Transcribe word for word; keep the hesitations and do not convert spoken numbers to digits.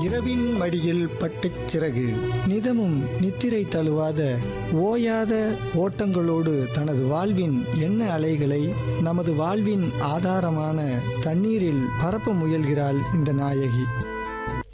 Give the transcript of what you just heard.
இரவின் மடியில் பட்டுச் சிறகு நிதமும் நித்திரை தழுவாத ஓயாத ஓட்டங்களோடு தனது வாழ்வின் எண்ண அலைகளை நமது வாழ்வின் ஆதாரமான தண்ணீரில் பரப்ப முயல்கிறாள் இந்த நாயகி.